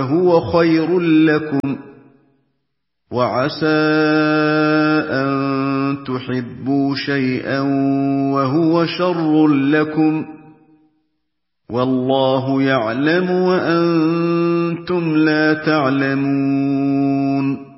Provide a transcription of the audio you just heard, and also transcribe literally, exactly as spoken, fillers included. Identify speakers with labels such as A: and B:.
A: فهو خير لكم، وعسى أن تحبوا شيئا وهو شر لكم، والله يعلم وأنتم لا تعلمون.